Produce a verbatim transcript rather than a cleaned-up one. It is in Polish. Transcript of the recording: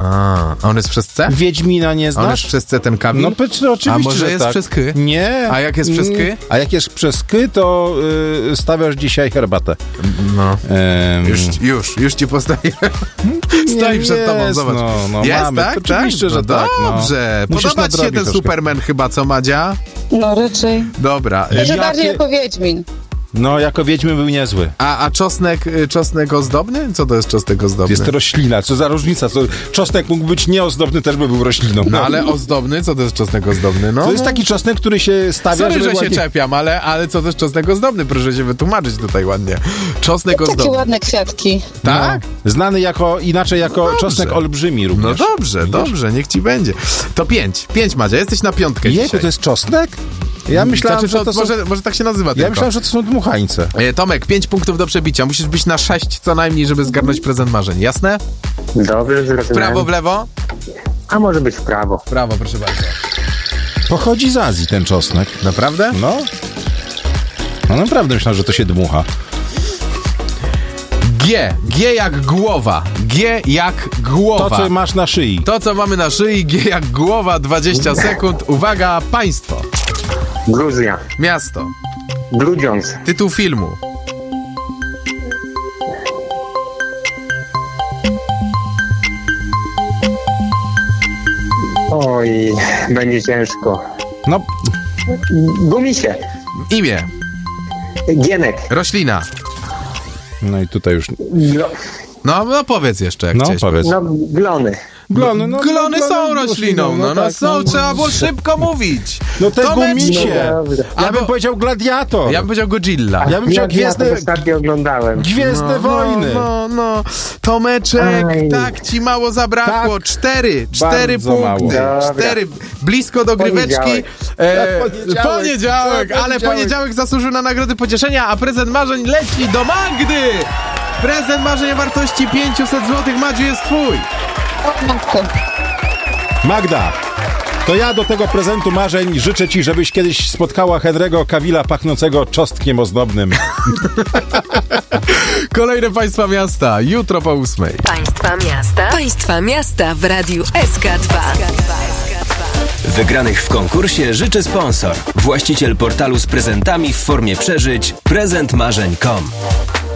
A, a on jest przez C? Wiedźmina nie znasz? A on jest przez C ten Kamil? No pe- oczywiście, A może że jest tak. przez K? Nie. A jak jest przez K? A jak jest przez K, to y, stawiasz dzisiaj herbatę. No. Ehm, Już, już, już ci postawiłem. Stoi przed tobą, jest, zobacz. No, no, jest, mamy. tak? Oczywiście, tak? że no tak. No. Dobrze. Musisz Podoba ci się nadrobić ten troszkę. Superman chyba, co Madzia? No raczej. Dobra. Może Jakie- bardziej jako Wiedźmin. No, jako Wiedźmin był niezły. A, a czosnek, y, czosnek ozdobny? Co to jest czosnek ozdobny? Jest to roślina. Co za różnica? Co, czosnek mógł być nieozdobny, też by był rośliną. No ale ozdobny? Co to jest czosnek ozdobny? No, To jest no. taki czosnek, który się stawia, Sorry, żeby że się ładnie... czepiam, ale, ale co to jest czosnek ozdobny? Proszę się wytłumaczyć tutaj ładnie. Czosnek Takie ozdobny. ładne kwiatki. Tak? No, znany jako, inaczej jako Dobrze. czosnek olbrzymi No również. dobrze, dobrze, niech ci będzie. To pięć. Pięć, Madzia, jesteś na piątkę Jejku, dzisiaj. to jest czosnek? Ja myślałem, Znaczy, że to, to są... może, może tak się nazywa Ja tylko. myślałem, że to są dmuchańce. E, Tomek, pięć punktów do przebicia. Musisz być na sześć co najmniej, żeby zgarnąć prezent marzeń. Jasne? Dobrze, zrozumiałem. W prawo, w lewo? A może być w prawo. W prawo, proszę bardzo. Pochodzi z Azji ten czosnek. Naprawdę? No. No naprawdę myślałem, że to się dmucha. G. G jak głowa. G jak głowa. To, co masz na szyi. To, co mamy na szyi, G jak głowa, dwadzieścia sekund. Uwaga, państwo. Gruzja. Miasto. Grudziądz. Tytuł filmu. Oj, będzie ciężko. No, Gumisie. Imię. Gienek. Roślina. no i tutaj już... Glo, No, no powiedz jeszcze, jak No, chciałeś. powiedz. no, glony. Glony, no, Glony no, są glony rośliną, no, no tak, są, trzeba było szybko mówić. No te Tomeczku. gumisie. No dobrze. Ja Albo- bym powiedział gladiator. Ja bym powiedział Godzilla. Ja bym powiedział Ja, ja to Gwiezdne, ostatnio oglądałem. Gwiezdne No, Wojny. No, no, no. Tomeczek, Aj. tak ci mało zabrakło. Tak. Cztery, cztery Bardzo punkty. mało. Dobra. Cztery. Blisko do gryweczki. Poniedziałek. E, Poniedziałek. poniedziałek, Tak, ale poniedziałek. poniedziałek zasłużył na nagrody pocieszenia, a prezent marzeń leci do Magdy. Prezent marzeń o wartości pięćset złotych, Madziu, jest twój. O matko. Magda, to ja do tego prezentu marzeń życzę ci, żebyś kiedyś spotkała Henry'ego Cavilla pachnącego czosnkiem ozdobnym. Kolejne państwa miasta, jutro po ósmej. Państwa miasta. Państwa miasta w Radiu S K dwa. Wygranych w konkursie życzy sponsor. Właściciel portalu z prezentami w formie przeżyć prezent marzeń kropka com.